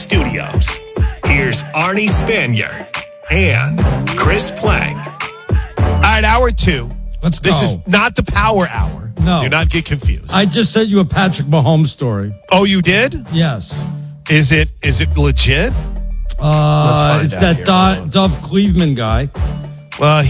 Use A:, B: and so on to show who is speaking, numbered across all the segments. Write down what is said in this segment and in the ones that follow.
A: studios, here's Arnie Spanier and Chris Plank.
B: All right, hour two.
C: Let's go.
B: This is not the power hour.
C: No.
B: Do not get confused.
C: I just sent you a Patrick Mahomes story.
B: Oh, you did?
C: Yes.
B: Is it legit?
C: It's that Dove Cleveland guy.
B: Well,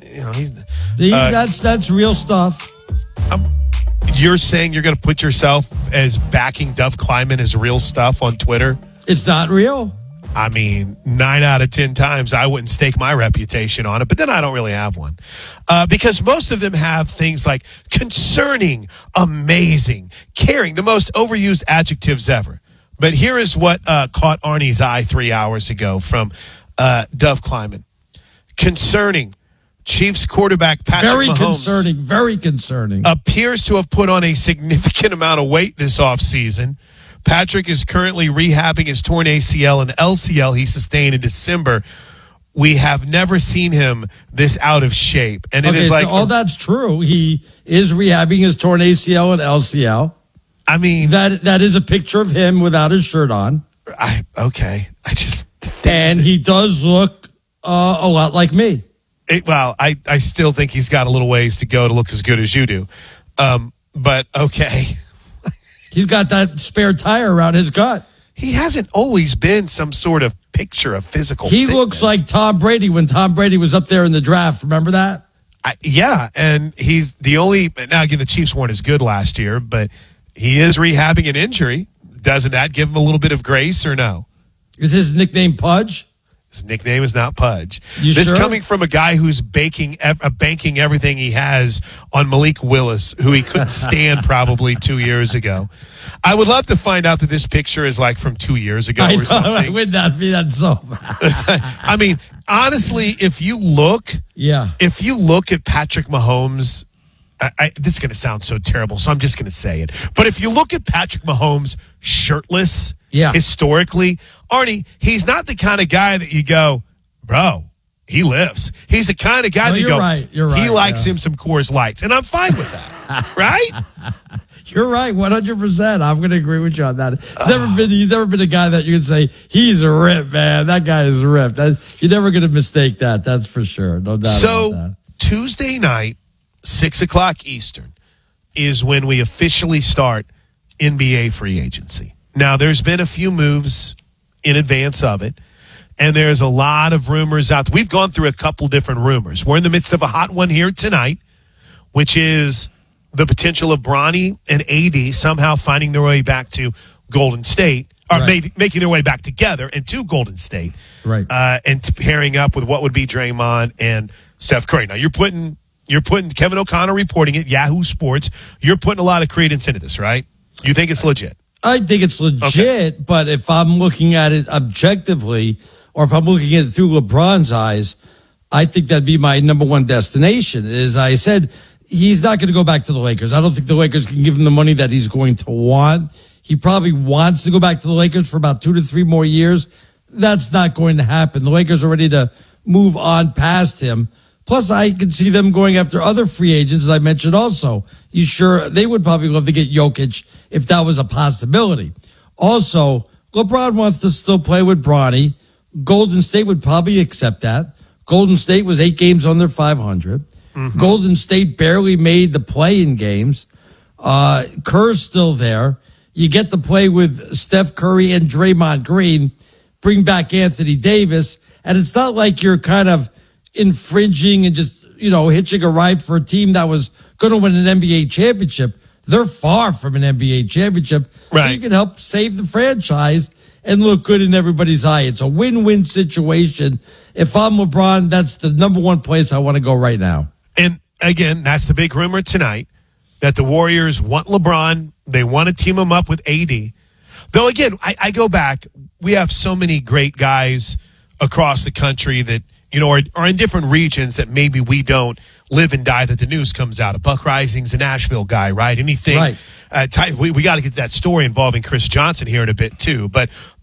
C: That's real stuff.
B: You're saying you're going to put yourself as backing Dove Kleiman as real stuff on Twitter?
C: It's not real.
B: I mean, 9 out of 10 times I wouldn't stake my reputation on it, but then I don't really have one. Because most of them have things like concerning, amazing, caring, the most overused adjectives ever. But here is what caught Arnie's eye 3 hours ago from Dove Kleiman. Concerning. Chiefs quarterback Patrick Mahomes.
C: Very concerning.
B: Appears to have put on a significant amount of weight this offseason. Patrick is currently rehabbing his torn ACL and LCL he sustained in December. We have never seen him this out of shape. And it is like...
C: all that's true. He is rehabbing his torn ACL and LCL.
B: I mean...
C: That is a picture of him without his shirt on. And he does look a lot like me.
B: I still think he's got a little ways to go to look as good as you do. But okay.
C: He's got that spare tire around his gut.
B: He hasn't always been some sort of picture of physical fitness.
C: Looks like Tom Brady when Tom Brady was up there in the draft. Remember that?
B: Yeah, and he's the only... Now, again, the Chiefs weren't as good last year, but he is rehabbing an injury. Doesn't that give him a little bit of grace or no?
C: Is his nickname Pudge?
B: His nickname is not Pudge.
C: This sure?
B: Coming from a guy who's banking everything he has on Malik Willis, who he couldn't stand probably 2 years ago. I would love to find out that this picture is like from 2 years ago or something.
C: Would not be that so bad.
B: I mean, honestly, if you look at Patrick Mahomes, this is going to sound so terrible, so I'm just going to say it. But if you look at Patrick Mahomes shirtless, historically, Arnie, he's not the kind of guy that you go, bro, he lives. He's the kind of guy that you go,
C: you're right,
B: he likes him some Coors Lights, and I'm fine with that, right?
C: You're right, 100%. I'm going to agree with you on that. He's never been a guy that you can say, he's ripped, man. That guy is ripped. You're never going to mistake that. That's for sure. No doubt about that.
B: Tuesday night, 6 o'clock Eastern, is when we officially start NBA free agency. Now, there's been a few moves in advance of it, and there's a lot of rumors out there. We've gone through a couple different rumors. We're in the midst of a hot one here tonight, which is the potential of Bronny and AD somehow finding their way back to Golden State, or making their way back together and to Golden State, and pairing up with what would be Draymond and Steph Curry. Now, you're putting Kevin O'Connor reporting it, Yahoo Sports. You're putting a lot of credence into this, right? You think it's legit?
C: I think it's legit, but if I'm looking at it objectively, or if I'm looking at it through LeBron's eyes, I think that'd be my number one destination. As I said, he's not going to go back to the Lakers. I don't think the Lakers can give him the money that he's going to want. He probably wants to go back to the Lakers for about 2 to 3 more years. That's not going to happen. The Lakers are ready to move on past him. Plus, I could see them going after other free agents, as I mentioned also. You sure they would probably love to get Jokic if that was a possibility. Also, LeBron wants to still play with Bronny. Golden State would probably accept that. Golden State was 8 games under 500. Mm-hmm. Golden State barely made the play-in games. Kerr's still there. You get to play with Steph Curry and Draymond Green. Bring back Anthony Davis. And it's not like you're kind of infringing and just, hitching a ride for a team that was going to win an NBA championship. They're far from an NBA championship.
B: Right.
C: So you can help save the franchise and look good in everybody's eye. It's a win-win situation. If I'm LeBron, that's the number one place I want to go right now.
B: And again, that's the big rumor tonight, that the Warriors want LeBron. They want to team him up with AD. Though, again, I go back. We have so many great guys across the country that, are in different regions that maybe we don't live and die that the news comes out. Buck Rising's a Nashville guy, right? Anything. Right. We got to get that story involving Chris Johnson here in a bit, too. But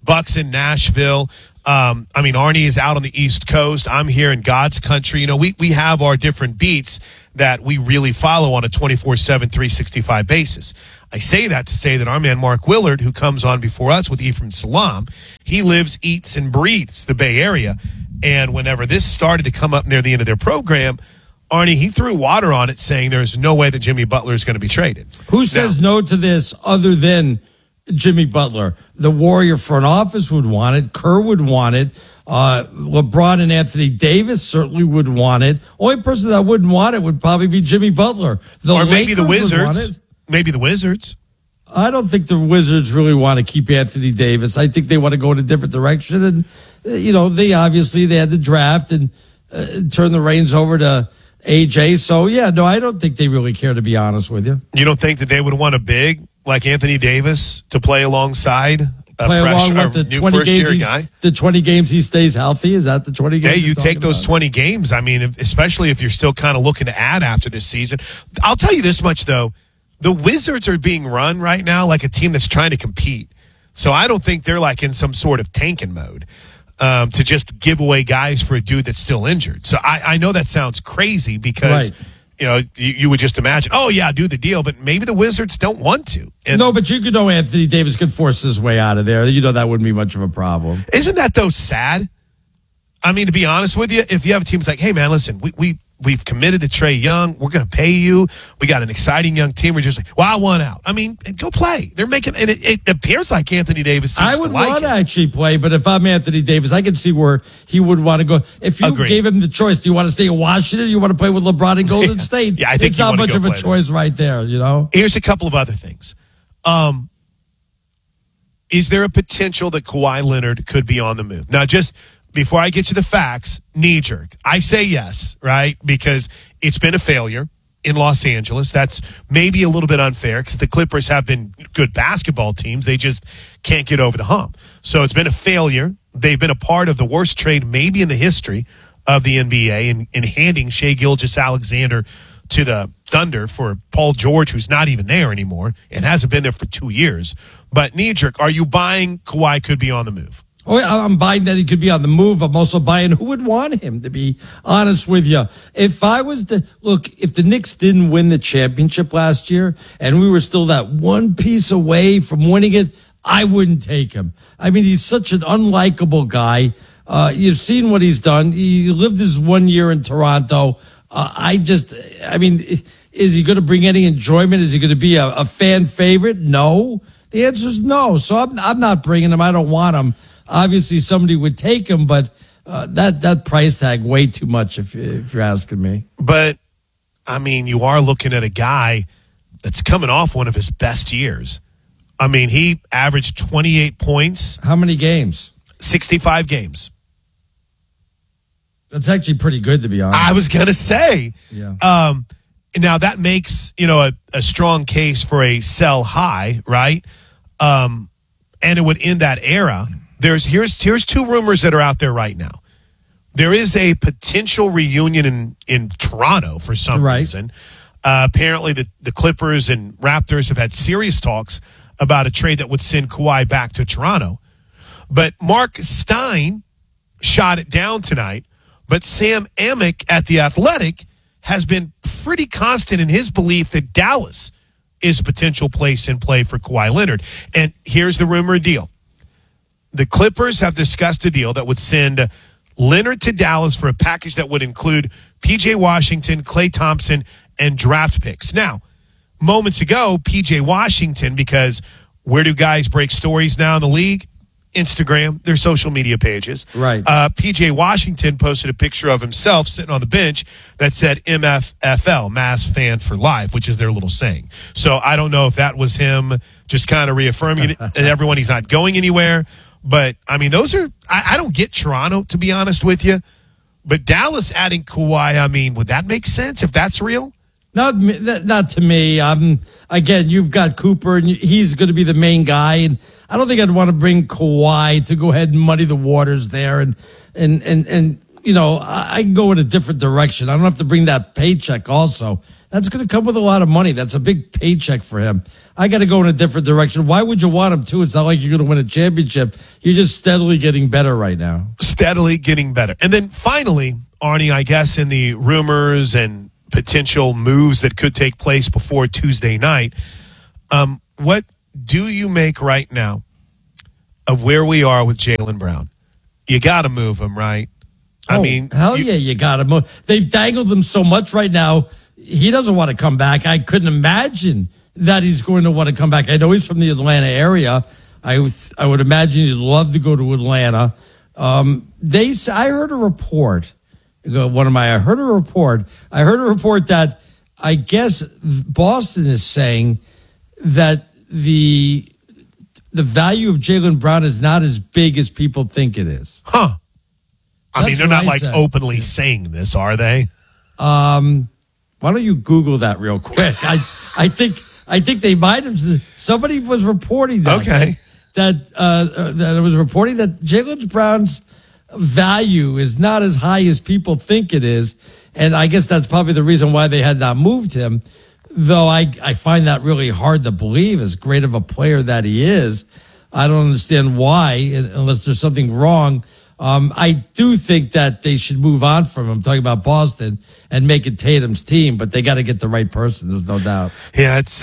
B: Bucks in Nashville. Arnie is out on the East Coast. I'm here in God's country. We have our different beats that we really follow on a 24/7, 365 basis. I say that to say that our man Mark Willard, who comes on before us with Ephraim Salam, he lives, eats, and breathes the Bay Area. And whenever this started to come up near the end of their program, Arnie, he threw water on it saying there's no way that Jimmy Butler is going to be traded.
C: Who says no to this other than Jimmy Butler? The Warrior front office would want it. Kerr would want it. LeBron and Anthony Davis certainly would want it. Only person that wouldn't want it would probably be Jimmy Butler.
B: Or maybe the Wizards. Maybe the Wizards.
C: I don't think the Wizards really want to keep Anthony Davis. I think they want to go in a different direction. And, they had the draft and turn the reins over to AJ. So, I don't think they really care, to be honest with you.
B: You don't think that they would want a big like Anthony Davis to play alongside
C: the 20 games
B: guy?
C: The 20 games he stays healthy? Is that the 20 games?
B: Hey, you take those 20 games. I mean, especially if you're still kind of looking to add after this season. I'll tell you this much, though. The Wizards are being run right now like a team that's trying to compete. So I don't think they're like in some sort of tanking mode to just give away guys for a dude that's still injured. So I know that sounds crazy because, you would just imagine, do the deal. But maybe the Wizards don't want to.
C: No, but you could know Anthony Davis could force his way out of there. That wouldn't be much of a problem.
B: Isn't that, though, sad? I mean, to be honest with you, if you have a team that's like, hey, man, listen, we've committed to Trae Young. We're going to pay you. We got an exciting young team. We're just like, I want out. I mean, go play. They're making, and it appears like Anthony Davis seems
C: I would
B: to like
C: want to
B: it.
C: actually play, but if I'm Anthony Davis, I can see where he would want to go. If you
B: Agreed.
C: gave him the choice, do you want to stay in Washington or you want to play with LeBron in Golden State?
B: Yeah, I think
C: it's not much of a choice right there,
B: Here's a couple of other things. Is there a potential that Kawhi Leonard could be on the move? Now, just before I get to the facts, knee jerk. I say yes, right? Because it's been a failure in Los Angeles. That's maybe a little bit unfair because the Clippers have been good basketball teams. They just can't get over the hump. So it's been a failure. They've been a part of the worst trade maybe in the history of the NBA in handing Shai Gilgeous-Alexander to the Thunder for Paul George, who's not even there anymore and hasn't been there for 2 years. But knee jerk, are you buying Kawhi could be on the move?
C: Oh, I'm buying that he could be on the move. I'm also buying who would want him, to be honest with you. If the Knicks didn't win the championship last year and we were still that one piece away from winning it, I wouldn't take him. I mean, he's such an unlikable guy. You've seen what he's done. He lived his 1 year in Toronto. Is he going to bring any enjoyment? Is he going to be a fan favorite? No. The answer is no. So I'm not bringing him. I don't want him. Obviously, somebody would take him, but that price tag way too much if you're asking me.
B: But, I mean, you are looking at a guy that's coming off one of his best years. I mean, he averaged 28 points.
C: How many games?
B: 65 games.
C: That's actually pretty good, to be honest.
B: I was going to say.
C: Yeah.
B: Now, that makes, a strong case for a sell high, right? And it would end that era. Here's two rumors that are out there right now. There is a potential reunion in Toronto for some reason. Apparently, the Clippers and Raptors have had serious talks about a trade that would send Kawhi back to Toronto. But Mark Stein shot it down tonight. But Sam Amick at The Athletic has been pretty constant in his belief that Dallas is a potential place in play for Kawhi Leonard. And here's the rumor deal. The Clippers have discussed a deal that would send Leonard to Dallas for a package that would include P.J. Washington, Klay Thompson, and draft picks. Now, moments ago, P.J. Washington, because where do guys break stories now in the league? Instagram, their social media pages.
C: Right.
B: P.J. Washington posted a picture of himself sitting on the bench that said MFFL, Mass Fan for Life, which is their little saying. So I don't know if that was him just kind of reaffirming to everyone he's not going anywhere. But, I mean, those are – I don't get Toronto, to be honest with you. But Dallas adding Kawhi, I mean, would that make sense if that's real?
C: Not to me. Again, you've got Cooper, and he's going to be the main guy. And I don't think I'd want to bring Kawhi to go ahead and muddy the waters there. And I can go in a different direction. I don't have to bring that paycheck also. That's going to come with a lot of money. That's a big paycheck for him. I got to go in a different direction. Why would you want him to? It's not like you're going to win a championship. You're just steadily getting better right now.
B: Steadily getting better. And then finally, Arnie, I guess in the rumors and potential moves that could take place before Tuesday night, what do you make right now of where we are with Jaylen Brown? You got to move him, right? I mean,
C: hell yeah, you got to move. They've dangled him so much right now. He doesn't want to come back. I couldn't imagine that he's going to want to come back. I know he's from the Atlanta area. I would imagine he'd love to go to Atlanta. I heard a report. I heard a report that I guess Boston is saying that the value of Jaylen Brown is not as big as people think it is.
B: Huh. I mean, they're not
C: openly
B: saying this, are they?
C: Why don't you Google that real quick? I think they might have. Somebody was reporting that.
B: Okay.
C: That it was reporting that Jaylen Brown's value is not as high as people think it is, and I guess that's probably the reason why they had not moved him. Though I find that really hard to believe, as great of a player that he is. I don't understand why, unless there's something wrong. I do think that they should move on from him. I'm talking about Boston and make it Tatum's team, but they got to get the right person. There's no doubt.
B: Yeah, it's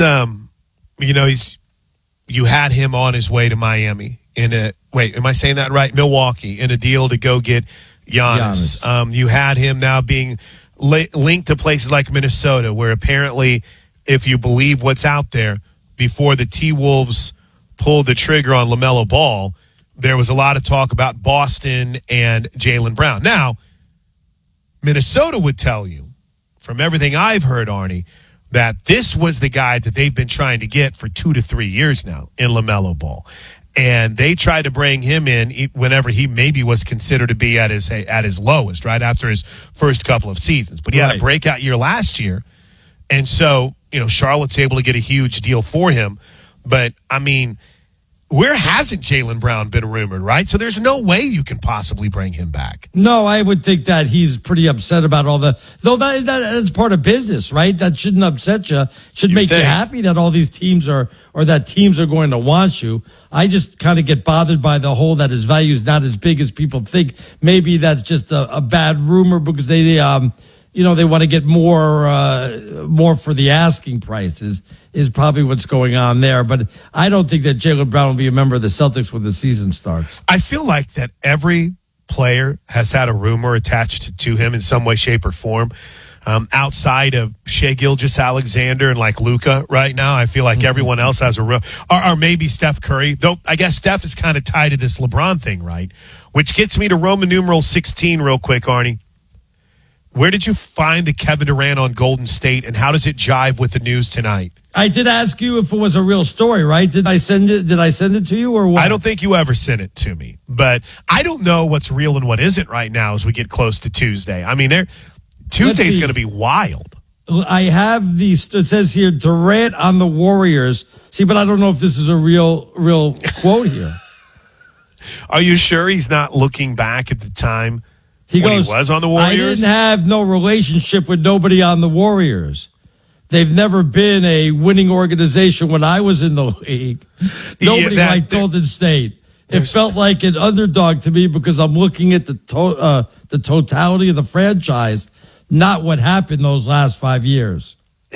B: you had him on his way to Miami am I saying that right? Milwaukee in a deal to go get Giannis. You had him now being linked to places like Minnesota, where apparently, if you believe what's out there, before the T-Wolves pulled the trigger on LaMelo Ball, there was a lot of talk about Boston and Jaylen Brown. Now, Minnesota would tell you, from everything I've heard, Arnie, that this was the guy that they've been trying to get for 2 to 3 years now in LaMelo Ball. And they tried to bring him in whenever he maybe was considered to be at his lowest, right after his first couple of seasons. But he had a breakout year last year. And so, Charlotte's able to get a huge deal for him. But, I mean, where hasn't Jaylen Brown been rumored, right? So there's no way you can possibly bring him back.
C: No, I would think that he's pretty upset about all though that's part of business, right? That shouldn't upset you. Should make you happy that all these teams are going to want you. I just kind of get bothered by the whole that his value is not as big as people think. Maybe that's just a bad rumor because they want to get more for the asking prices is probably what's going on there. But I don't think that Jaylen Brown will be a member of the Celtics when the season starts.
B: I feel like that every player has had a rumor attached to him in some way, shape, or form. Outside of Shai Gilgeous-Alexander and like Luka right now, I feel like everyone else has a rumor. Or maybe Steph Curry, though I guess Steph is kind of tied to this LeBron thing, right? Which gets me to Roman numeral 16 real quick, Arnie. Where did you find the Kevin Durant on Golden State, and how does it jive with the news tonight?
C: I did ask you if it was a real story, right? Did I send it to you or what?
B: I don't think you ever sent it to me, but I don't know what's real and what isn't right now as we get close to Tuesday. I mean, Tuesday's going to be wild.
C: I have these. It says here Durant on the Warriors. See, but I don't know if this is a real quote here.
B: Are you sure he's not looking back at the time?
C: He
B: was on the Warriors?
C: I didn't have no relationship with nobody on the Warriors. They've never been a winning organization when I was in the league. Nobody liked Golden State. It felt like an underdog to me because I'm looking at the totality of the franchise, not what happened those last 5 years.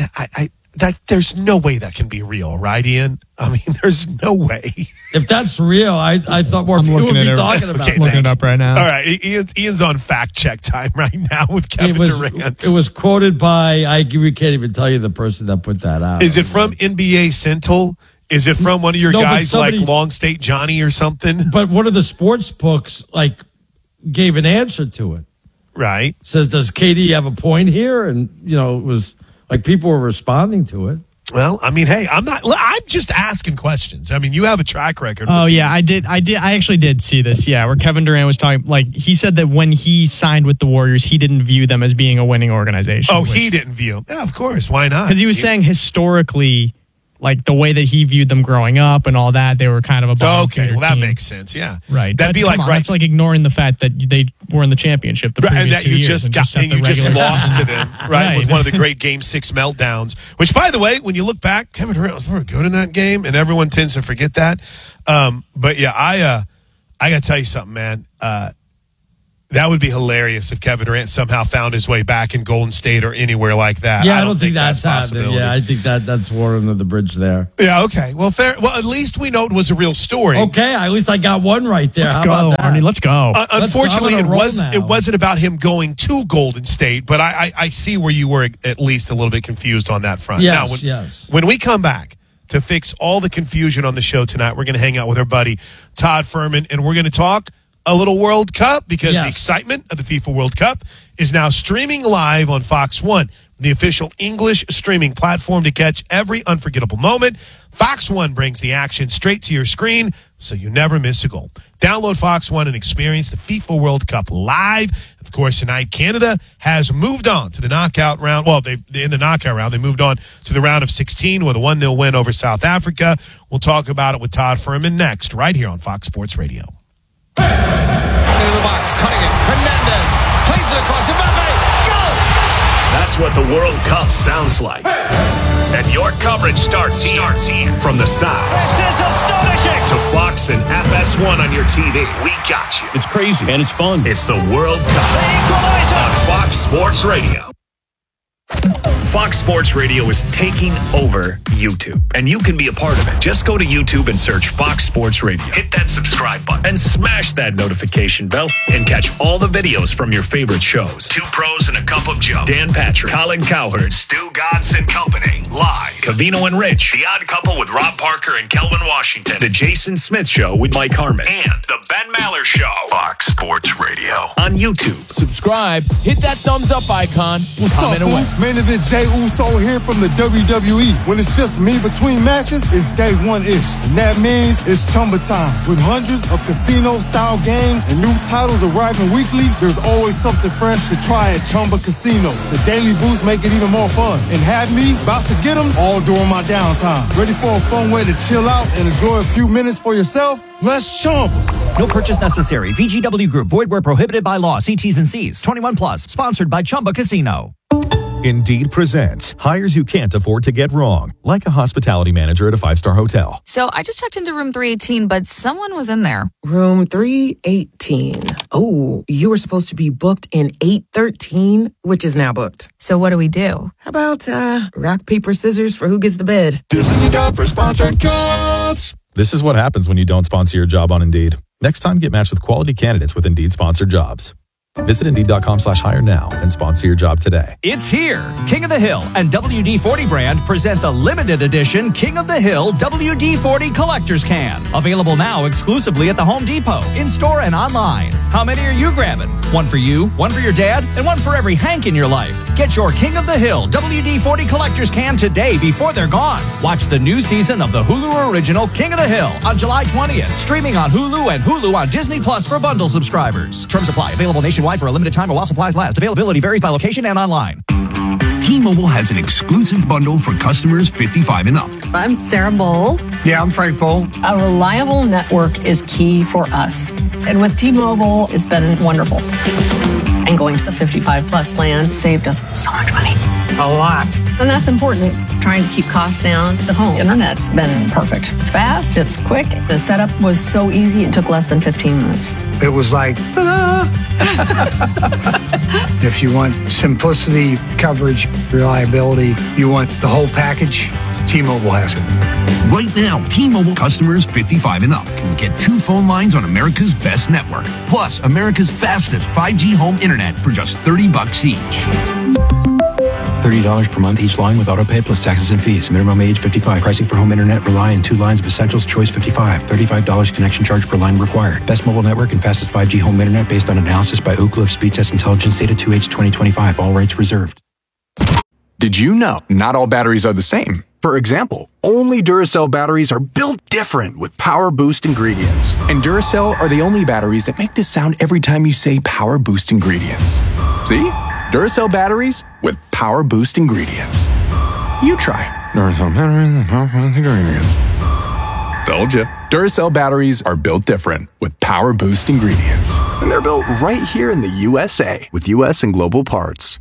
B: There's no way that can be real, right, Ian? I mean, there's no way.
C: If that's real, I thought more people would be talking about it.
D: I'm looking it up right now.
B: All right, Ian's on fact check time right now with Kevin Durant.
C: It was quoted by, we can't even tell you the person that put that out.
B: Is it from NBA Central? Is it from one of your guys like Long State Johnny or something?
C: But one of the sports books gave an answer to it.
B: Right.
C: Says, does KD have a point here? And, it was like people were responding to it.
B: Well, I mean, hey, I'm just asking questions. I mean, you have a track record.
D: Oh, yeah, I did. I actually did see this. Yeah, where Kevin Durant was talking, he said that when he signed with the Warriors, he didn't view them as being a winning organization.
B: Oh, he didn't view them. Yeah, of course. Why not?
D: Because he was saying historically, like the way that he viewed them growing up and all that, they were kind of a bottom
B: Okay,
D: feeder
B: well, that
D: team.
B: makes sense. Yeah.
D: Right.
B: That'd
D: But
B: be
D: come
B: like,
D: on,
B: right.
D: that's like ignoring the fact that they were in the championship the previous
B: And that
D: 2
B: you
D: years.
B: just
D: and
B: got,
D: set
B: and
D: the
B: you just
D: regular
B: lost
D: season.
B: to them, right? With one of the great Game 6 meltdowns, which, by the way, when you look back, Kevin Durant was very good in that game, and everyone tends to forget that. But yeah, I got to tell you something, man. That would be hilarious if Kevin Durant somehow found his way back in Golden State or anywhere like that.
C: Yeah, I don't think that's
B: a
C: happening.
B: possibility.
C: Yeah, I think that's water under the bridge there.
B: Yeah, okay. Well, fair. Well, at least we know it was a real story.
C: Okay, at least I got one right there.
D: Let's
C: How
D: go,
C: about that?
D: Arnie. Let's go.
B: Unfortunately,
C: I'm on a roll now.
B: it wasn't about him going to Golden State, but I see where you were at least a little bit confused on that front.
C: Yes,
B: Now,
C: yes.
B: When we come back to fix all the confusion on the show tonight, we're going to hang out with our buddy Todd Furman, and we're going to talk a little World Cup because the excitement of the FIFA World Cup is now streaming live on Fox One, the official English streaming platform to catch every unforgettable moment. Fox One brings the action straight to your screen so you never miss a goal. Download Fox One and experience the FIFA World Cup live. Of course, tonight, Canada has moved on to the knockout round. Well, in the knockout round, they moved on to the round of 16 with a 1-0 win over South Africa. We'll talk about it with Todd Furman next, right here on Fox Sports Radio.
E: Into the box, cutting it. Hernandez plays it across. Mbappe, goal!
A: That's what the World Cup sounds like. And your coverage starts here. From the sounds
F: This is astonishing.
A: to Fox and FS1 on your TV. We got you.
F: It's crazy and it's fun.
A: It's the World Cup
F: The equalizer.
A: on Fox Sports Radio. Fox Sports Radio is taking over YouTube, and you can be a part of it. Just go to YouTube and search Fox Sports Radio. Hit that subscribe button and smash that notification bell and catch all the videos from your favorite shows. Two Pros and a Cup of Joe. Dan Patrick, Colin Cowherd, Stu Godson Company. Live. Cavino and Rich. The Odd Couple with Rob Parker and Kelvin Washington. The Jason Smith Show with Mike Harmon. And The Ben Maller Show. Fox Sports Radio. On YouTube.
G: Subscribe, hit that thumbs up icon,
H: What's up,
G: comment away.
H: Boost? Main event Jey Uso here from the WWE. When it's just me between matches, it's day one-ish. And that means it's Chumba time. With hundreds of casino-style games and new titles arriving weekly, there's always something fresh to try at Chumba Casino. The daily boosts make it even more fun. And have me about to get them all during my downtime. Ready for a fun way to chill out and enjoy a few minutes for yourself? Let's Chumba.
I: No purchase necessary. VGW Group. Void where prohibited by law. See T's and C's. 21 plus. Sponsored by Chumba Casino.
J: Indeed presents hires you can't afford to get wrong, like a hospitality manager at a 5-star hotel.
K: So I just checked into room 318, but someone was in there.
L: Room 318. Oh, you were supposed to be booked in 813, which is now booked.
K: So what do we do?
L: How about rock, paper, scissors for who gets the bed?
H: This is the job for sponsored jobs.
J: This is what happens when you don't sponsor your job on Indeed. Next time, get matched with quality candidates with Indeed sponsored jobs. Visit Indeed.com/hire now and sponsor your job today.
I: It's here. King of the Hill and WD-40 brand present the limited edition King of the Hill WD-40 Collector's Can. Available now exclusively at the Home Depot, in-store and online. How many are you grabbing? One for you, one for your dad, and one for every Hank in your life. Get your King of the Hill WD-40 Collector's Can today before they're gone. Watch the new season of the Hulu original King of the Hill on July 20th. Streaming on Hulu and Hulu on Disney Plus for bundle subscribers. Terms apply. Available nationwide for a limited time or while supplies last. Availability varies by location and online.
M: T-Mobile has an exclusive bundle for customers 55 and up.
N: I'm Sarah Bowl.
O: Yeah, I'm Frank Bowl.
N: A reliable network is key for us. And with T-Mobile, it's been wonderful. And going to the 55 plus plan saved us so much money.
O: A lot.
N: And that's important. Trying to keep costs down. The home internet's been perfect. It's fast, it's quick. The setup was so easy, it took less than 15 minutes.
O: It was like, ta-da! If you want simplicity, coverage, reliability, you want the whole package, T-Mobile has it.
M: Right now, T-Mobile customers 55 and up can get 2 phone lines on America's best network, plus America's fastest 5G home internet for just $30 each.
P: $30 per month each line with autopay plus taxes and fees. Minimum age 55. Pricing for home internet rely on 2 lines of essentials. Choice 55. $35 connection charge per line required. Best mobile network and fastest 5G home internet based on analysis by Ookla of Speed Test Intelligence data 2H 2025. All rights reserved.
Q: Did you know not all batteries are the same? For example, only Duracell batteries are built different with Power Boost ingredients. And Duracell are the only batteries that make this sound every time you say Power Boost ingredients. See? Duracell batteries with Power Boost ingredients. You try.
M: Duracell batteries, ingredients.
Q: Told you. Duracell batteries are built different with power boost ingredients. And they're built right here in the USA with US and global parts.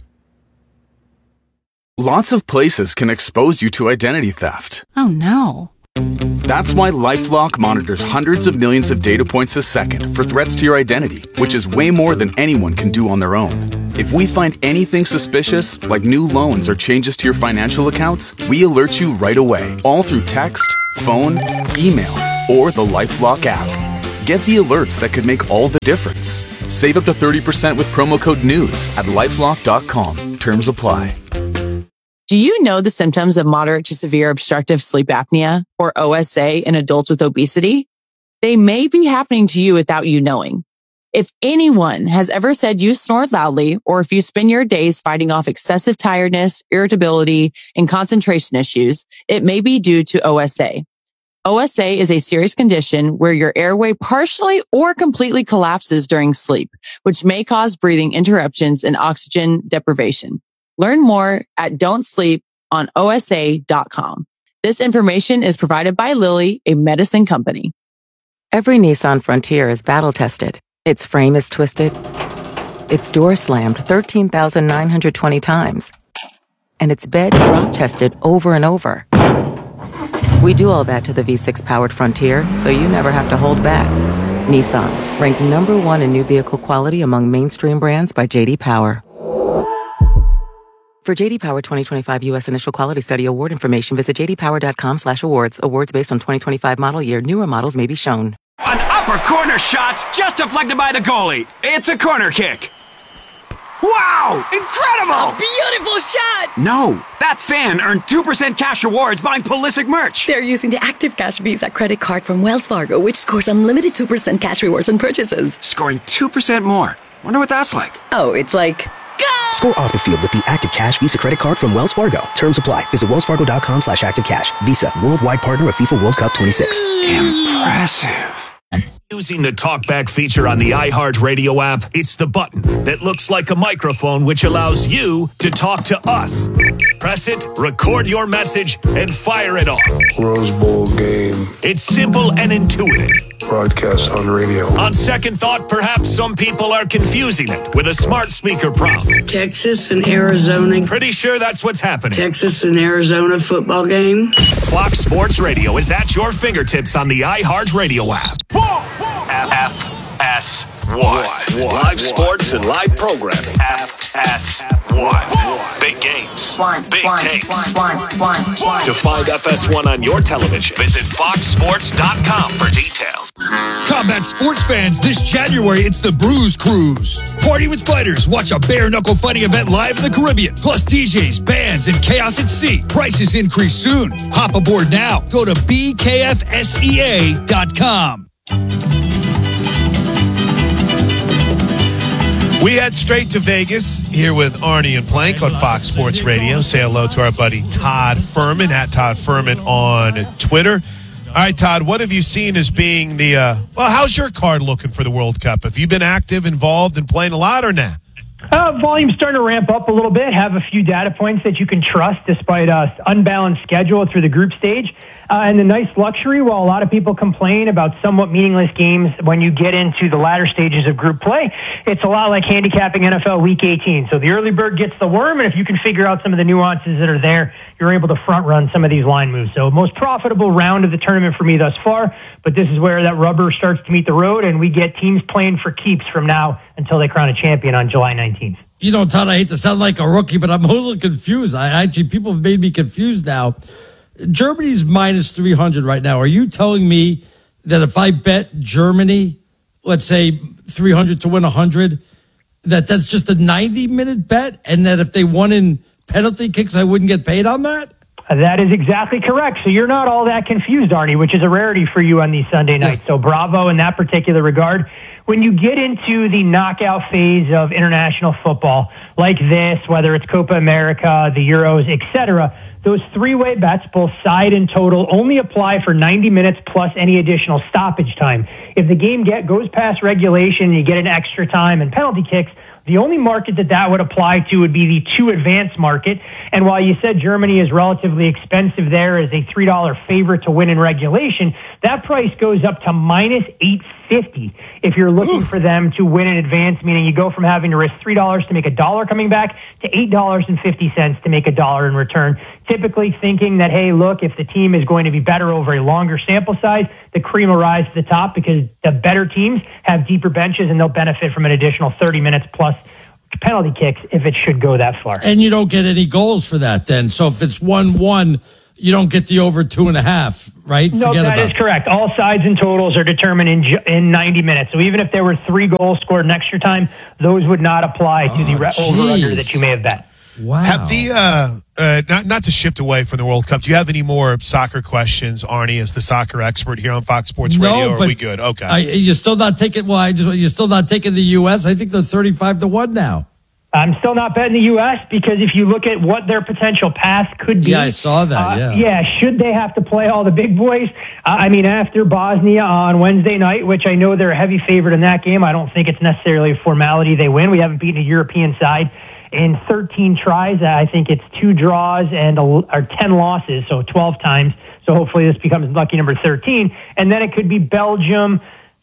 R: Lots of places can expose you to identity theft.
S: Oh no.
R: That's why LifeLock monitors hundreds of millions of data points a second for threats to your identity, which is way more than anyone can do on their own. If we find anything suspicious, like new loans or changes to your financial accounts, we alert you right away, all through text, phone, email, or the LifeLock app. Get the alerts that could make all the difference. Save up to 30% with promo code NEWS at LifeLock.com. Terms apply.
T: Do you know the symptoms of moderate to severe obstructive sleep apnea, or OSA, in adults with obesity? They may be happening to you without you knowing. If anyone has ever said you snore loudly, or if you spend your days fighting off excessive tiredness, irritability, and concentration issues, it may be due to OSA. OSA is a serious condition where your airway partially or completely collapses during sleep, which may cause breathing interruptions and oxygen deprivation. Learn more at don'tsleeponosa.com. This information is provided by Lilly, a medicine company.
L: Every Nissan Frontier is battle-tested. Its frame is twisted. Its door slammed 13,920 times. And its bed drop-tested over and over. We do all that to the V6-powered Frontier, so you never have to hold back. Nissan, ranked number 1 in new vehicle quality among mainstream brands by J.D. Power. For J.D. Power 2025 U.S. Initial Quality Study award information, visit jdpower.com/awards. Awards based on 2025 model year. Newer models may be shown.
U: An upper corner shot's just deflected by the goalie. It's a corner kick. Wow! Incredible!
S: A beautiful shot!
U: No, that fan earned 2% cash rewards buying Pulisic merch.
S: They're using the Active Cash Visa credit card from Wells Fargo, which scores unlimited 2% cash rewards on purchases.
U: Scoring 2% more. Wonder what that's like.
S: Oh, it's like...
V: Score off the field with the Active Cash Visa credit card from Wells Fargo. Terms apply. Visit wellsfargo.com/activecash. Visa, worldwide partner of FIFA World Cup 26.
U: Impressive.
A: Using the TalkBack feature on the iHeartRadio app, it's the button that looks like a microphone which allows you to talk to us. Press it, record your message, and fire it off.
W: Rose Bowl game.
A: It's simple and intuitive.
W: Broadcast on radio.
A: On second thought, perhaps some people are confusing it with a smart speaker prompt.
X: Texas and Arizona.
A: Pretty sure that's what's happening.
X: Texas and Arizona football game.
A: Fox Sports Radio is at your fingertips on the iHeartRadio app. FS1. Live sports and live programming. FS1. Big games. Big takes. To find FS1 on your television, visit foxsports.com for details.
Y: Combat sports fans, this January, it's the Bruise Cruise. Party with fighters. Watch a bare-knuckle fighting event live in the Caribbean. Plus DJs, bands, and chaos at sea. Prices increase soon. Hop aboard now. Go to bkfsea.com.
B: We head straight to Vegas here with Arnie and Plank on Fox Sports Radio. Say hello to our buddy Todd Furman, at Todd Furman on Twitter. All right, Todd, what have you seen as being the, how's your card looking for the World Cup? Have you been active, involved, and playing a lot or not?
Z: Volume's starting to ramp up a little bit. Have a few data points that you can trust despite unbalanced schedule through the group stage. And the nice luxury, while a lot of people complain about somewhat meaningless games when you get into the latter stages of group play, it's a lot like handicapping NFL Week 18. So the early bird gets the worm, and if you can figure out some of the nuances that are there, you're able to front run some of these line moves. So most profitable round of the tournament for me thus far, but this is where that rubber starts to meet the road, and we get teams playing for keeps from now until they crown a champion on July 19th.
C: You know, Todd, I hate to sound like a rookie, but I'm a little confused. People have made me confused now. Germany's minus 300 right now. Are you telling me that if I bet Germany, let's say 300 to win 100, that's just a 90-minute bet, and that if they won in penalty kicks, I wouldn't get paid on that?
Z: That is exactly correct. So you're not all that confused, Arnie, which is a rarity for you on these Sunday nights. So bravo in that particular regard. When you get into the knockout phase of international football like this, whether it's Copa America, the Euros, etc., those three-way bets, both side and total, only apply for 90 minutes plus any additional stoppage time. If the game goes past regulation and you get an extra time and penalty kicks, The only market that would apply to would be the 2 advanced market. And while you said Germany is relatively expensive there as a $3 favorite to win in regulation, that price goes up to minus $8.50 if you're looking for them to win in advance, meaning you go from having to risk $3 to make $1 coming back to $8.50 to make $1 in return. Typically thinking that, hey, look, if the team is going to be better over a longer sample size, the cream will rise to the top because the better teams have deeper benches and they'll benefit from an additional 30 minutes plus penalty kicks if it should go that far.
C: And you don't get any goals for that then. So if it's 1-1, you don't get the over 2.5, right?
Z: No, that is correct. All sides and totals are determined in 90 minutes. So even if there were 3 goals scored in extra time, those would not apply to the over-under that you may have bet.
C: Wow.
B: Have the not to shift away from the World Cup, do you have any more soccer questions, Arnie, as the soccer expert here on Fox Sports Radio? Or are we good? Okay.
C: You're still not taking. Well, you're still not taking the U.S. I think they're 35-1 now.
Z: I'm still not betting the U.S. because if you look at what their potential path could be.
C: Yeah, I saw that,
Z: should they have to play all the big boys? After Bosnia on Wednesday night, which I know they're a heavy favorite in that game, I don't think it's necessarily a formality they win. We haven't beaten a European side in 13 tries. I think it's 2 draws and 10 losses, so 12 times. So hopefully this becomes lucky number 13. And then it could be Belgium,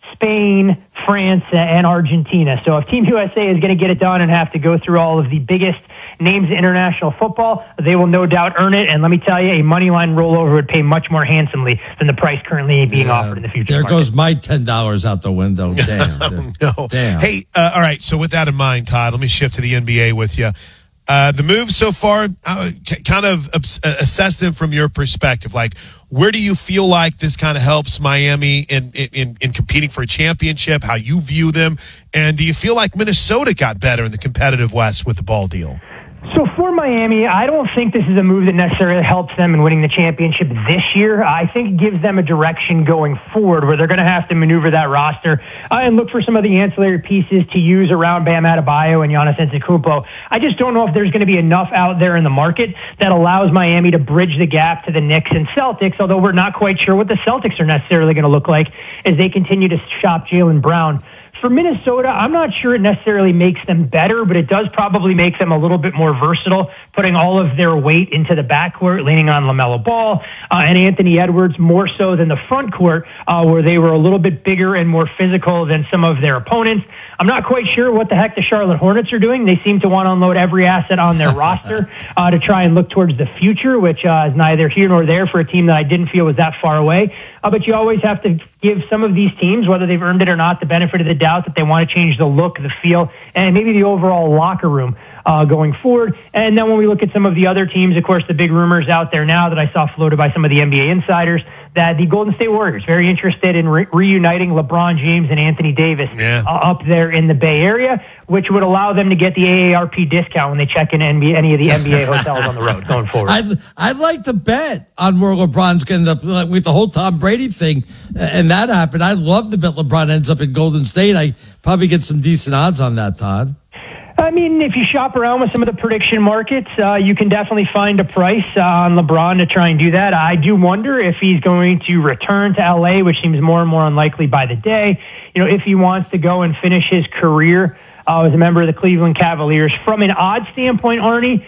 Z: Spain, France, and Argentina. So if Team USA is going to get it done and have to go through all of the biggest names in international football, they will no doubt earn it. And let me tell you, a money line rollover would pay much more handsomely than the price currently being offered in the future.
C: There
Z: market.
C: goes my $10 out the window. Damn.
B: No.
C: Damn.
B: Hey, all right. So with that in mind, Todd, let me shift to the NBA with you. The moves so far, kind of assess them from your perspective. Like, where do you feel like this kind of helps Miami in competing for a championship, how you view them? And do you feel like Minnesota got better in the competitive West with the Ball deal?
Z: So for Miami, I don't think this is a move that necessarily helps them in winning the championship this year. I think it gives them a direction going forward where they're going to have to maneuver that roster and look for some of the ancillary pieces to use around Bam Adebayo and Giannis Antetokounmpo. I just don't know if there's going to be enough out there in the market that allows Miami to bridge the gap to the Knicks and Celtics, although we're not quite sure what the Celtics are necessarily going to look like as they continue to shop Jaylen Brown. For Minnesota, I'm not sure it necessarily makes them better, but it does probably make them a little bit more versatile, putting all of their weight into the backcourt, leaning on LaMelo Ball and Anthony Edwards more so than the front court, where they were a little bit bigger and more physical than some of their opponents. I'm not quite sure what the heck the Charlotte Hornets are doing. They seem to want to unload every asset on their roster to try and look towards the future, which is neither here nor there for a team that I didn't feel was that far away. But you always have to give some of these teams, whether they've earned it or not, the benefit of the doubt that they want to change the look, the feel, and maybe the overall locker room going forward. And then when we look at some of the other teams, of course, the big rumors out there now that I saw floated by some of the NBA insiders, that the Golden State Warriors very interested in reuniting LeBron James and Anthony Davis up there in the Bay Area, which would allow them to get the AARP discount when they check in any of the NBA hotels on the road going forward.
C: I'd like to bet on where LeBron's going to end up with the whole Tom Brady thing, and that happened. I'd love to bet LeBron ends up in Golden State. I probably get some decent odds on that, Todd.
Z: I mean, if you shop around with some of the prediction markets, you can definitely find a price on LeBron to try and do that. I do wonder if he's going to return to LA, which seems more and more unlikely by the day. You know, if he wants to go and finish his career as a member of the Cleveland Cavaliers. From an odds standpoint, Arnie,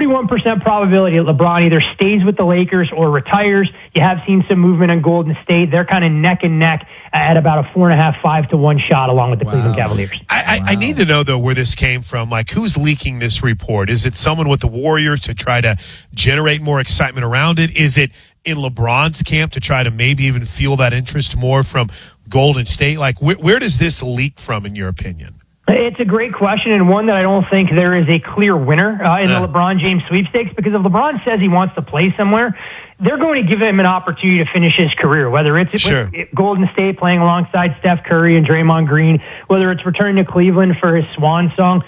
Z: 41% probability that LeBron either stays with the Lakers or retires. You have seen some movement in Golden State. They're kind of neck and neck at about a 4.5, 5-1 shot along with the Cleveland Cavaliers.
B: I need to know, though, where this came from. Like, who's leaking this report? Is it someone with the Warriors to try to generate more excitement around it? Is it in LeBron's camp to try to maybe even fuel that interest more from Golden State? Like, where does this leak from, in your opinion?
Z: It's a great question, and one that I don't think there is a clear winner in the LeBron James sweepstakes, because if LeBron says he wants to play somewhere, they're going to give him an opportunity to finish his career, whether it's with Golden State playing alongside Steph Curry and Draymond Green, whether it's returning to Cleveland for his swan song.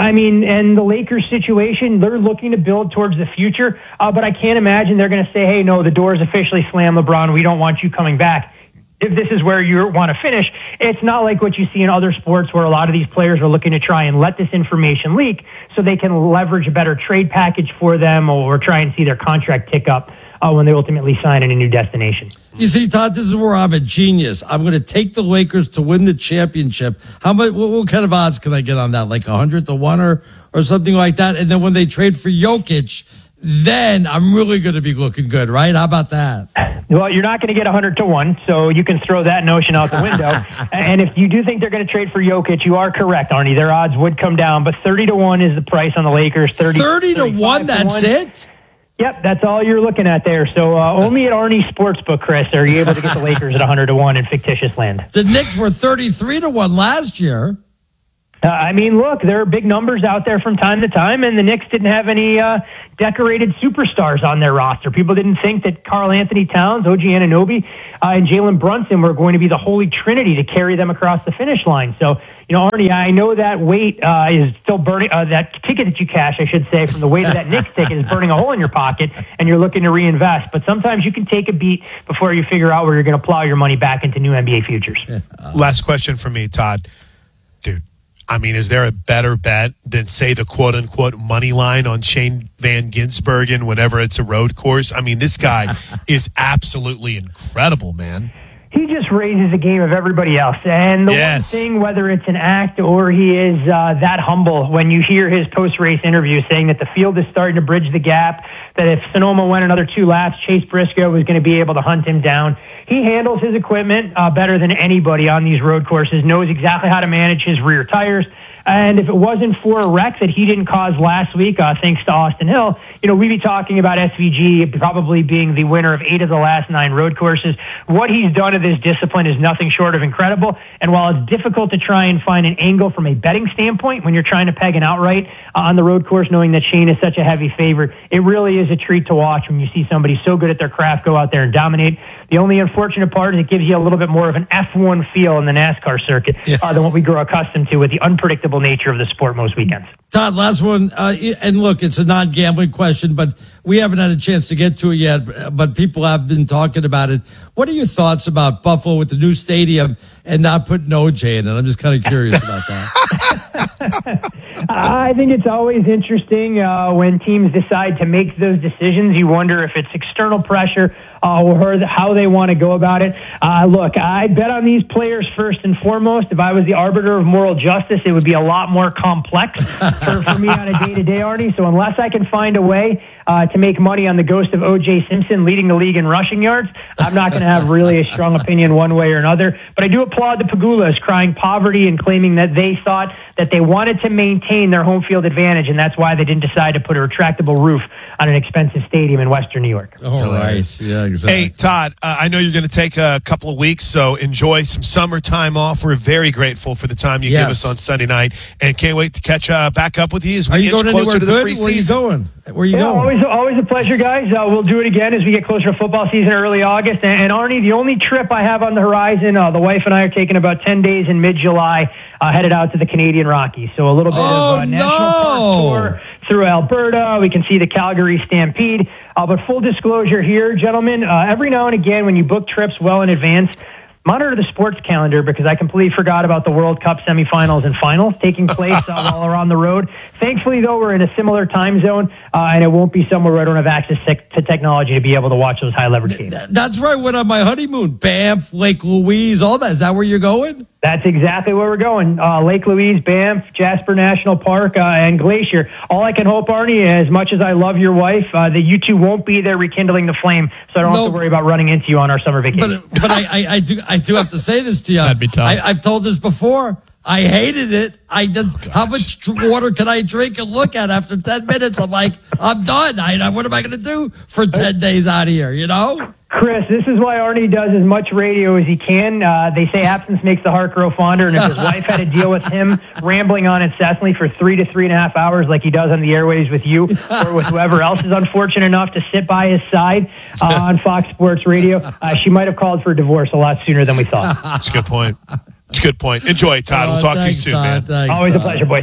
Z: And the Lakers situation, they're looking to build towards the future, but I can't imagine they're going to say, hey, no, the door is officially slammed, LeBron. We don't want you coming back. if this is where you want to finish, it's not like what you see in other sports where a lot of these players are looking to try and let this information leak so they can leverage a better trade package for them or try and see their contract tick up when they ultimately sign in a new destination.
C: You see, Todd, this is where I'm a genius. I'm going to take the Lakers to win the championship. How much? What kind of odds can I get on that? Like 100-1 or something like that? And then when they trade for Jokic, then I'm really going to be looking good, right? How about that?
Z: Well, you're not going to get 100-1, so you can throw that notion out the window. And if you do think they're going to trade for Jokic, you are correct, Arnie. Their odds would come down, but 30-1 is the price on the Lakers.
C: 30-1, that's it?
Z: Yep, that's all you're looking at there. So only at Arnie's Sportsbook, Chris, are you able to get the Lakers at 100-1 in fictitious land.
C: The Knicks were 33-1 last year.
Z: I mean, look, there are big numbers out there from time to time, and the Knicks didn't have any decorated superstars on their roster. People didn't think that Karl Anthony Towns, OG Anunoby, and Jalen Brunson were going to be the holy trinity to carry them across the finish line. So, you know, Arnie, I know that weight is still burning, that ticket that you cash, I should say, from the weight of that Knicks ticket is burning a hole in your pocket, and you're looking to reinvest. But sometimes you can take a beat before you figure out where you're going to plow your money back into new NBA futures.
B: Last question for me, Todd. Dude. I mean, is there a better bet than, say, the quote-unquote money line on Shane Van Ginzbergen whenever it's a road course? I mean, this guy is absolutely incredible, man.
Z: He just raises the game of everybody else. And the one thing, whether it's an act or he is that humble, when you hear his post-race interview saying that the field is starting to bridge the gap, that if Sonoma went another 2 laps, Chase Briscoe was going to be able to hunt him down. He handles his equipment better than anybody on these road courses, knows exactly how to manage his rear tires. And if it wasn't for a wreck that he didn't cause last week, thanks to Austin Hill, you know, we'd be talking about SVG probably being the winner of 8 of the last 9 road courses. What he's done to this discipline is nothing short of incredible. And while it's difficult to try and find an angle from a betting standpoint when you're trying to peg an outright on the road course, knowing that Shane is such a heavy favorite, it really is a treat to watch when you see somebody so good at their craft go out there and dominate. The only unfortunate part is it gives you a little bit more of an F1 feel in the NASCAR circuit than what we grow accustomed to with the unpredictable nature of the sport most weekends.
C: Todd, last one. And look, it's a non-gambling question, but we haven't had a chance to get to it yet, but people have been talking about it. What are your thoughts about Buffalo with the new stadium and not putting OJ in it? I'm just kind of curious about that.
Z: I think it's always interesting when teams decide to make those decisions. You wonder if it's external pressure or how they want to go about it. Look, I bet on these players first and foremost. If I was the arbiter of moral justice, it would be a lot more complex for me on a day-to-day, Arnie. So unless I can find a way to make money on the ghost of O.J. Simpson leading the league in rushing yards, I'm not going to have really a strong opinion one way or another. But I do applaud the Pagulas crying poverty and claiming that they thought that they wanted to maintain their home field advantage, and that's why they didn't decide to put a retractable roof on an expensive stadium in Western New York.
C: All right. Yeah, exactly.
B: Hey, Todd, I know you're going to take a couple of weeks, so enjoy some summertime off. We're very grateful for the time you give us on Sunday night, and can't wait to catch back up with you as we get closer to the preseason.
C: Where are you going? Where are you going?
Z: Always a pleasure, guys. We'll do it again as we get closer to football season early August. And Arnie, the only trip I have on the horizon, the wife and I are taking about 10 days in mid-July, headed out to the Canadian Rockies. So a little bit of a national park tour through Alberta. We can see the Calgary Stampede. But full disclosure here, gentlemen, every now and again when you book trips well in advance, monitor the sports calendar because I completely forgot about the World Cup semifinals and finals taking place while we're on the road. Thankfully, though, we're in a similar time zone, and it won't be somewhere where I don't have access to technology to be able to watch those high-leverage games.
C: That's where I went on my honeymoon. Banff, Lake Louise, all that. Is that where you're going?
Z: That's exactly where we're going. Lake Louise, Banff, Jasper National Park, and Glacier. All I can hope, Arnie, as much as I love your wife, that you two won't be there rekindling the flame, so I don't have to worry about running into you on our summer vacation.
C: But I do have to say this to you.
D: That'd be tough.
C: I've told this before. I hated it. How much water can I drink and look at after 10 minutes? I'm like, I'm done. What am I going to do for 10 days out of here, you know?
Z: Chris, this is why Arnie does as much radio as he can. They say absence makes the heart grow fonder, and if his wife had to deal with him rambling on incessantly for 3 to 3.5 hours like he does on the airwaves with you or with whoever else is unfortunate enough to sit by his side on Fox Sports Radio, she might have called for a divorce a lot sooner than we thought.
B: That's a good point. It's a good point. Enjoy, Todd. We'll talk to you soon,
C: Todd,
B: man.
Z: Always a pleasure, boys.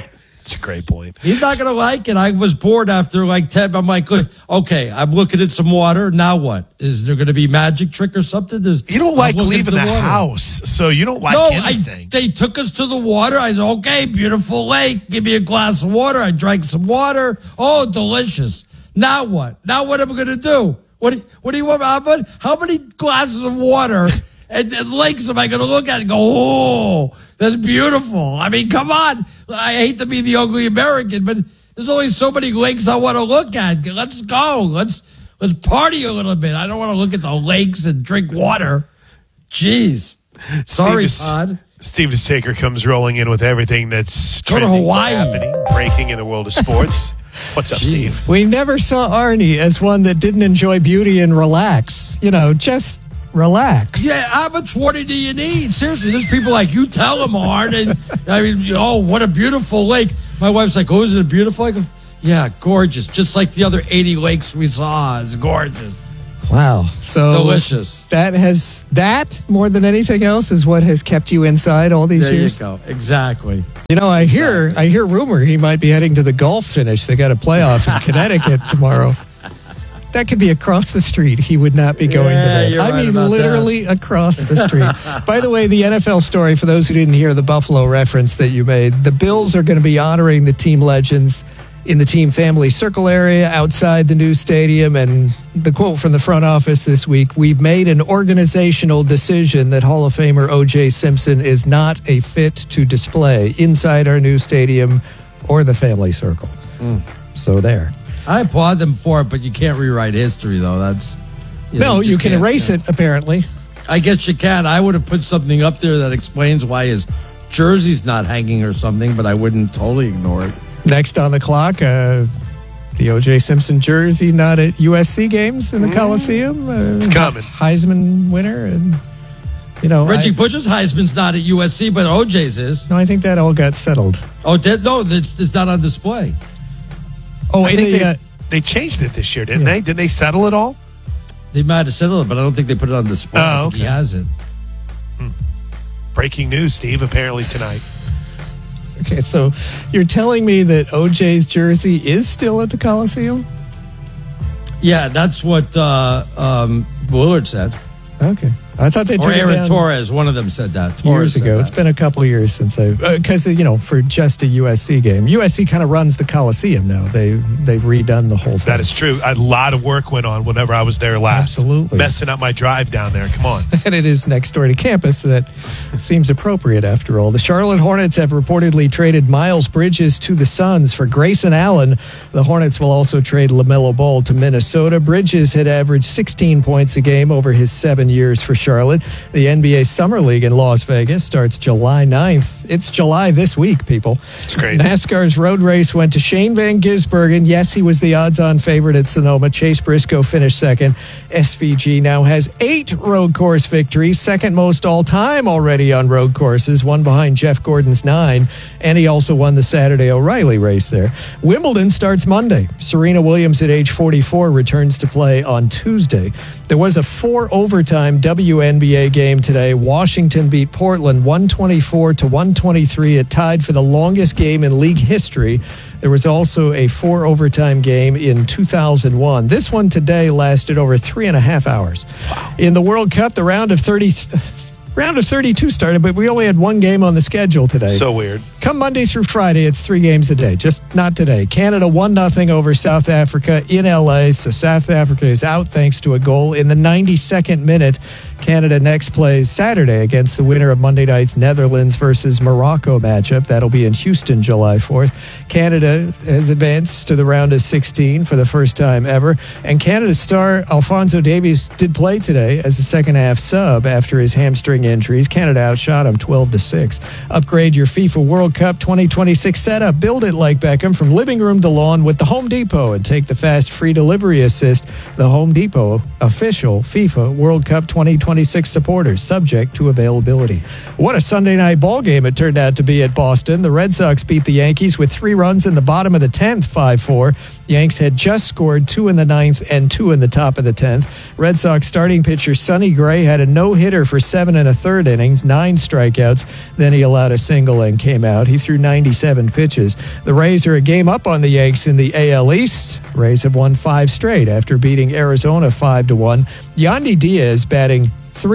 B: That's a great point.
C: He's not going to like it. I was bored after like 10. I'm like, okay, I'm looking at some water. Now what? Is there going to be magic trick or something?
B: You don't like leaving the house, so you don't like anything.
C: They took us to the water. I said, okay, beautiful lake. Give me a glass of water. I drank some water. Oh, delicious. Now what? Now what am I going to do? What do you want? How many glasses of water and lakes am I going to look at and go, oh, that's beautiful? I mean, come on. I hate to be the ugly American, but there's only so many lakes I want to look at. Let's go. Let's party a little bit. I don't want to look at the lakes and drink water. Jeez. Sorry, Todd.
B: Steve DeSaker comes rolling in with everything that's
C: go to Hawaii.
B: Happening, breaking in the world of sports. What's up, Steve?
D: We never saw Arnie as one that didn't enjoy beauty and relax. Just relax.
C: Yeah, how much water do you need? Seriously, there's people like, you tell them, Arnie. I mean, what a beautiful lake. My wife's like, oh, is it beautiful? I go, yeah, gorgeous. Just like the other 80 lakes we saw. It's gorgeous.
D: Wow. So
C: delicious.
D: That more than anything else is what has kept you inside all these years.
C: There you go. Exactly.
D: I hear rumor he might be heading to the golf finish. They got a playoff in Connecticut tomorrow. That could be across the street. He would not be going to that. I mean, literally across the street. By the way, the NFL story, for those who didn't hear the Buffalo reference that you made, the Bills are going to be honoring the team legends in the team family circle area outside the new stadium. And the quote from the front office this week, we've made an organizational decision that Hall of Famer O.J. Simpson is not a fit to display inside our new stadium or the family circle. So there.
C: I applaud them for it, but you can't rewrite history, though. That's
D: you can erase it, apparently.
C: I guess you can. I would have put something up there that explains why his jersey's not hanging or something, but I wouldn't totally ignore it.
D: Next on the clock, the O.J. Simpson jersey not at USC games in the Coliseum.
B: It's coming.
D: Heisman winner. And,
C: Reggie Bush's Heisman's not at USC, but O.J.'s is.
D: No, I think that all got settled.
C: Oh, no, it's not on display.
D: Oh,
B: I think they changed it this year, didn't they? Didn't they settle it all?
C: They might have settled it, but I don't think they put it on display.
B: Oh, okay.
C: He has it.
B: Breaking news, Steve, apparently tonight.
D: Okay, so you're telling me that OJ's jersey is still at the Coliseum?
C: Yeah, that's what Willard said.
D: Okay. I thought they took it
C: Aaron
D: down
C: Torres, one of them said that.
D: Years ago. It's been a couple of years since because for just a USC game. USC kind of runs the Coliseum now. They've redone the whole thing.
B: That is true. A lot of work went on whenever I was there last.
D: Absolutely.
B: Messing up my drive down there. Come on.
D: And it is next door to campus. So that seems appropriate after all. The Charlotte Hornets have reportedly traded Miles Bridges to the Suns for Grayson Allen. The Hornets will also trade LaMelo Ball to Minnesota. Bridges had averaged 16 points a game over his 7 years for Charlotte. The NBA Summer League in Las Vegas starts July 9th. It's July this week, people.
B: It's crazy.
D: NASCAR's road race went to Shane Van Gisbergen. Yes, he was the odds-on favorite at Sonoma. Chase Briscoe finished second. SVG now has 8 road course victories, second most all-time already on road courses, one behind Jeff Gordon's 9, and he also won the Saturday O'Reilly race there. Wimbledon starts Monday. Serena Williams at age 44 returns to play on Tuesday. There was a 4-overtime WNBA game today. Washington beat Portland 124-123. It tied for the longest game in league history. There was also a 4-overtime game in 2001. This one today lasted over 3.5 hours. Wow. In the World Cup, the round of 32 started, but we only had one game on the schedule today.
B: So weird.
D: Come Monday through Friday, it's 3 games a day. Just not today. Canada 1-0 over South Africa in LA. So South Africa is out thanks to a goal in the 92nd minute. Canada next plays Saturday against the winner of Monday night's Netherlands versus Morocco matchup. That'll be in Houston, July 4th. Canada has advanced to the round of 16 for the first time ever. And Canada's star Alphonso Davies did play today as a second-half sub after his hamstring injuries. Canada outshot him 12-6. Upgrade your FIFA World Cup 2026 setup. Build it like Beckham from living room to lawn with the Home Depot and take the fast free delivery assist. The Home Depot official FIFA World Cup 2026 26 supporters, subject to availability. What a Sunday night ball game it turned out to be at Boston. The Red Sox beat the Yankees with 3 runs in the bottom of the 10th, 5-4. Yanks had just scored 2 in the 9th and 2 in the top of the 10th. Red Sox starting pitcher Sonny Gray had a no-hitter for 7 1/3 innings, 9 strikeouts. Then he allowed a single and came out. He threw 97 pitches. The Rays are a game up on the Yanks in the AL East. Rays have won 5 straight after beating Arizona 5-1. Yandy Diaz batting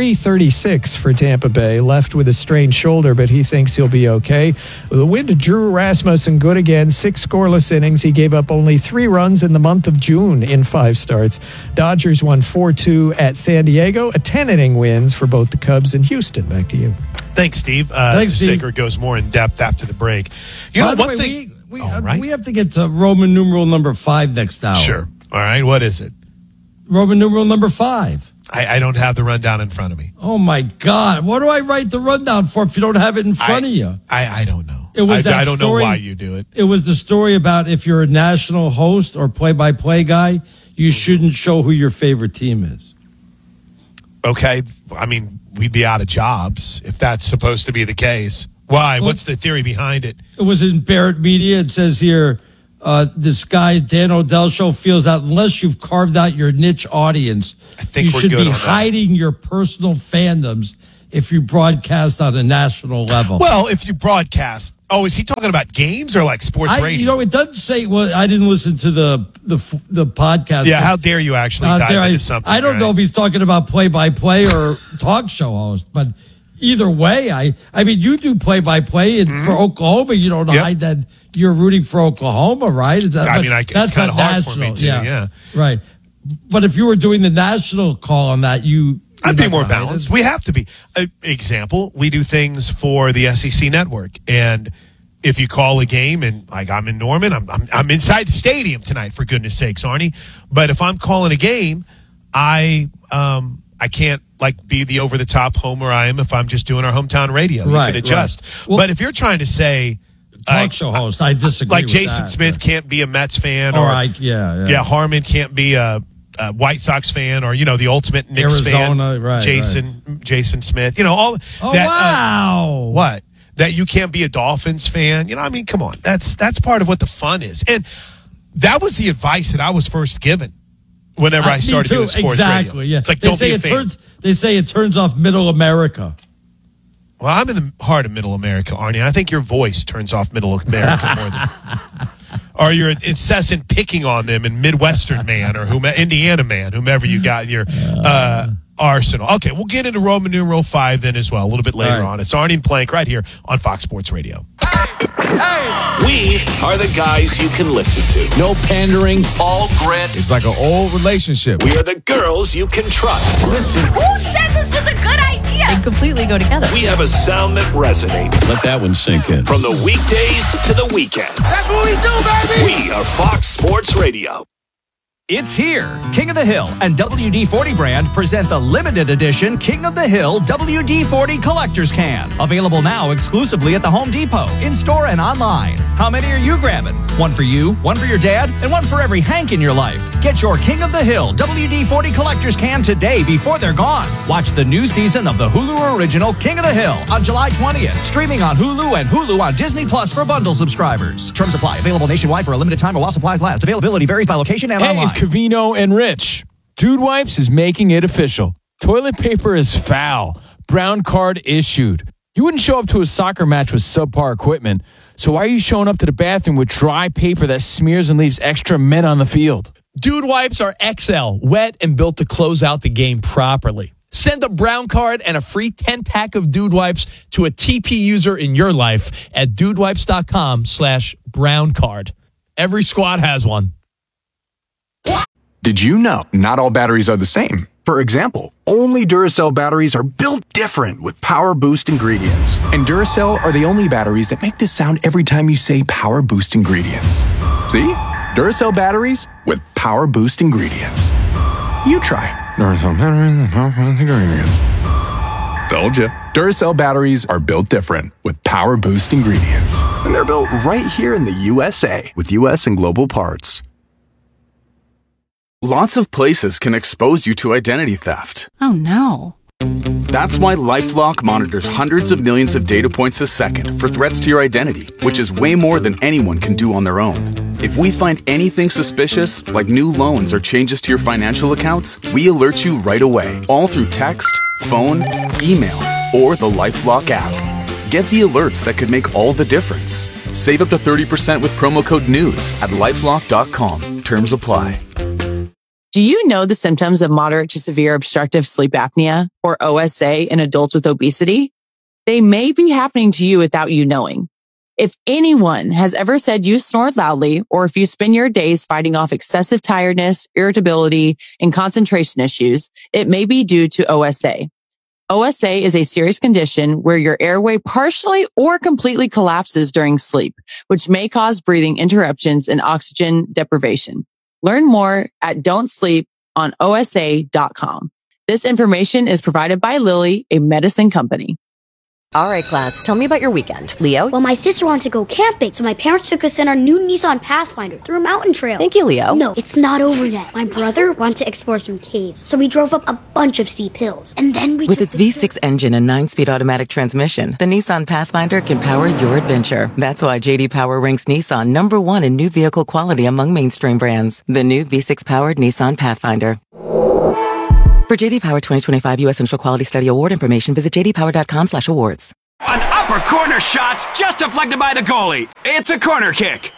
D: .336 for Tampa Bay, left with a strained shoulder, but he thinks he'll be okay. The win to Drew Rasmussen, good again, 6 scoreless innings. He gave up only 3 runs in the month of June in 5 starts. Dodgers won 4-2 at San Diego, a 10-inning wins for both the Cubs and Houston. Back to you.
B: Thanks, Steve.
C: Thanks, Steve.
B: Saker goes more in depth after the break. You know,
C: By the
B: one
C: way,
B: thing.
C: we have to get to Roman numeral number 5 next hour.
B: Sure. All right. What is it?
C: Roman numeral number 5.
B: I don't have the rundown in front of me.
C: Oh, my God. What do I write the rundown for if you don't have it in front of you?
B: I don't know.
C: It was
B: I don't know why you do it.
C: It was the story about if you're a national host or play-by-play guy, you shouldn't show who your favorite team is.
B: Okay. I mean, we'd be out of jobs if that's supposed to be the case. Why?
C: Well,
B: what's the theory behind it?
C: It was in Barrett Media. It says here, this guy, Dan O'Dell Show, feels that unless you've carved out your niche audience,
B: I think
C: you
B: we're
C: should
B: good
C: be
B: on that.
C: hiding your personal fandoms if you broadcast on a national level.
B: Well, if you broadcast. Oh, is he talking about games or like sports radio?
C: You know, it doesn't say. Well, I didn't listen to the podcast.
B: Yeah, how dare you actually dive into something?
C: I don't know if he's talking about play-by-play or talk show host, but either way, I mean, you do play-by-play for Oklahoma. You don't hide that you're rooting for Oklahoma, right? Is that,
B: I mean,
C: that's
B: it's kind of hard
C: national.
B: for me too. Yeah,
C: right. But if you were doing the national call on that,
B: I'd be more balanced. We have to be. Example, we do things for the SEC network, and if you call a game, and like I'm in Norman, I'm inside the stadium tonight, for goodness sakes, Arnie. But if I'm calling a game, I can't like be the over the top homer I am if I'm just doing our hometown radio. You can adjust.
C: Right. Well,
B: but if you're trying to say
C: talk show host, I disagree.
B: Like
C: with
B: Jason
C: that.
B: Smith can't be a Mets fan,
C: or
B: Harmon can't be a White Sox fan, or the ultimate Knicks
C: Arizona,
B: fan,
C: right,
B: Jason Smith, all.
C: Oh,
B: that,
C: wow!
B: What? That you can't be a Dolphins fan? I mean, come on. That's part of what the fun is, and that was the advice that I was first given whenever I started doing sports radio.
C: Yeah.
B: It's like don't be a fan.
C: They say it turns off Middle America.
B: Well, I'm in the heart of Middle America, Arnie. I think your voice turns off Middle America more than. Or your incessant picking on them in Midwestern man or Indiana man, whomever you got in your arsenal. Okay, we'll get into Roman numeral 5 then as well, a little bit later on. It's Arnie and Plank right here on Fox Sports Radio.
A: We are the guys you can listen to. No pandering, all grit.
E: It's like an old relationship.
A: We are the girls you can trust. Listen.
F: Who said this was a good idea? They completely go together.
A: We have a sound that resonates.
G: Let that one sink in.
A: From the weekdays to the weekends.
F: That's what we do, baby!
A: We are Fox Sports Radio.
I: It's here. King of the Hill and WD-40 brand present the limited edition King of the Hill WD-40 Collector's Can. Available now exclusively at the Home Depot, in-store and online. How many are you grabbing? One for you, one for your dad, and one for every Hank in your life. Get your King of the Hill WD-40 Collector's Can today before they're gone. Watch the new season of the Hulu original King of the Hill on July 20th. Streaming on Hulu and Hulu on Disney Plus for bundle subscribers. Terms apply. Available nationwide for a limited time or while supplies last. Availability varies by location and online.
H: Covino and Rich. Dude Wipes is making it official. Toilet paper is foul. Brown card issued. You wouldn't show up to a soccer match with subpar equipment, so why are you showing up to the bathroom with dry paper that smears and leaves extra men on the field?
J: Dude Wipes are XL, wet and built to close out the game properly. Send a brown card and a free 10-pack of Dude Wipes to a TP user in your life at dudewipes.com/brown card. Every squad has one.
Q: Did you know not all batteries are the same? For example, only Duracell batteries are built different with Power Boost ingredients. And Duracell are the only batteries that make this sound every time you say Power Boost ingredients. See? Duracell batteries with Power Boost ingredients. You try Duracell batteries with Power Boost ingredients. Told you. Duracell batteries are built different with Power Boost ingredients. And they're built right here in the USA with US and global parts.
R: Lots of places can expose you to identity theft.
K: Oh no.
R: That's why LifeLock monitors hundreds of millions of data points a second for threats to your identity, which is way more than anyone can do on their own. If we find anything suspicious, like new loans or changes to your financial accounts, we alert you right away, all through text, phone, email, or the LifeLock app. Get the alerts that could make all the difference. Save up to 30% with promo code NEWS at LifeLock.com. Terms apply.
T: Do you know the symptoms of moderate to severe obstructive sleep apnea, or OSA, in adults with obesity? They may be happening to you without you knowing. If anyone has ever said you snore loudly, or if you spend your days fighting off excessive tiredness, irritability, and concentration issues, it may be due to OSA. OSA is a serious condition where your airway partially or completely collapses during sleep, which may cause breathing interruptions and oxygen deprivation. Learn more at don'tsleeponosa.com. This information is provided by Lilly, a medicine company.
G: All right, class, tell me about your weekend. Leo?
K: Well, my sister wanted to go camping, so my parents took us in our new Nissan Pathfinder through a mountain trail.
G: Thank you, Leo.
K: No, it's not over yet. My brother wanted to explore some caves, so we drove up a bunch of steep hills. And then we
L: With its V6 engine and 9-speed automatic transmission, the Nissan Pathfinder can power your adventure. That's why J.D. Power ranks Nissan #1 in new vehicle quality among mainstream brands. The new V6-powered Nissan Pathfinder. For J.D. Power 2025 U.S. Initial Quality Study Award information, visit jdpower.com/awards.
U: An upper corner shot's just deflected by the goalie. It's a corner kick.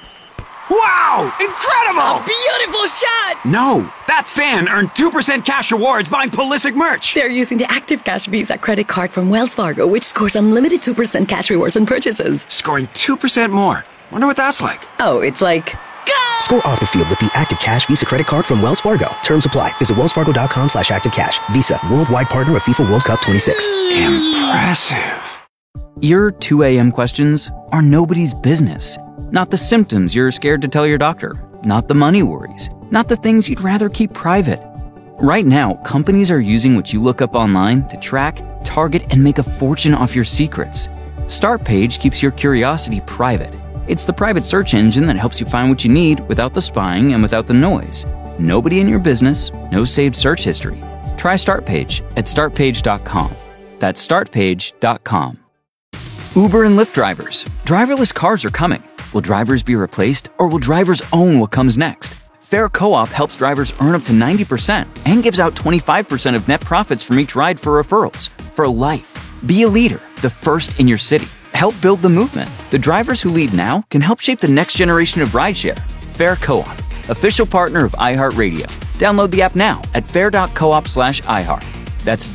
U: Wow! Incredible!
S: Beautiful shot!
U: No, that fan earned 2% cash rewards buying Pulisic merch.
S: They're using the Active Cash Visa credit card from Wells Fargo, which scores unlimited 2% cash rewards on purchases.
U: Scoring 2% more. Wonder what that's like.
S: Oh, it's like...
V: Score off the field with the Active Cash Visa credit card from Wells Fargo. Terms apply. Visit wellsfargo.com/activecash. Visa, worldwide partner of FIFA World Cup 26.
U: Impressive.
M: Your 2 a.m. questions are nobody's business. Not the symptoms you're scared to tell your doctor. Not the money worries. Not the things you'd rather keep private. Right now, companies are using what you look up online to track, target, and make a fortune off your secrets. Startpage keeps your curiosity private. It's the private search engine that helps you find what you need without the spying and without the noise. Nobody in your business, no saved search history. Try Startpage at startpage.com. That's startpage.com. Uber and Lyft drivers. Driverless cars are coming. Will drivers be replaced, or will drivers own what comes next? Fair Co-op helps drivers earn up to 90% and gives out 25% of net profits from each ride for referrals. For life. Be a leader, the first in your city. Help build the movement. The drivers who lead now can help shape the next generation of rideshare. Fair Co-op, official partner of iHeartRadio. Download the app now at fair.coop/iHeart. That's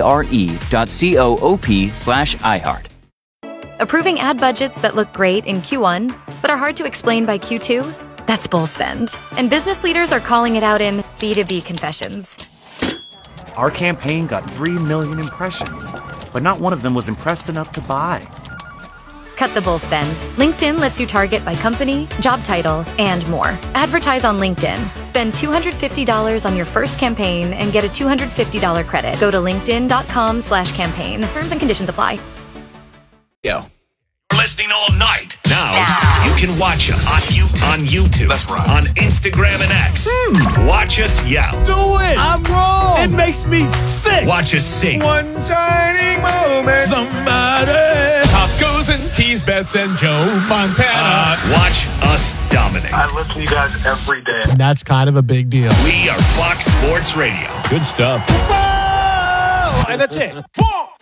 M: FARE.coop/iHeart.
F: Approving ad budgets that look great in Q1, but are hard to explain by Q2? That's bull spend. And business leaders are calling it out in B2B confessions.
N: Our campaign got 3 million impressions, but not one of them was impressed enough to buy.
F: Cut the bull spend. LinkedIn lets you target by company, job title, and more. Advertise on LinkedIn. Spend $250 on your first campaign and get a $250 credit. Go to linkedin.com/campaign. Terms and conditions apply.
A: Yo. We're listening all night. Now you can watch us on YouTube, that's right, on Instagram and X. Watch us yell.
J: Do it! I'm wrong! It makes me sick!
A: Watch us sing.
J: One shining moment. Somebody. Tacos and teas, Bets and Joe Montana.
A: Watch us dominate.
W: I listen to you guys every day.
D: That's kind of a big deal.
A: We are Fox Sports Radio.
J: Good stuff.
B: And that's it. 1,